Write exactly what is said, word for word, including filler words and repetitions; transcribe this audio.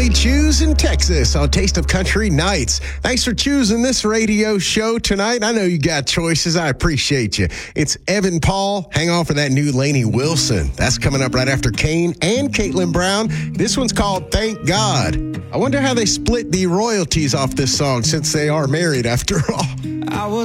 They choose in Texas on Taste of Country Nights. Thanks for choosing this radio show tonight. I know you got choices. I appreciate you. It's Evan Paul. Hang on for that new Lainey Wilson. That's coming up right after Kane and Caitlin Brown. This one's called Thank God. I wonder how they split the royalties off this song since they are married after all. I was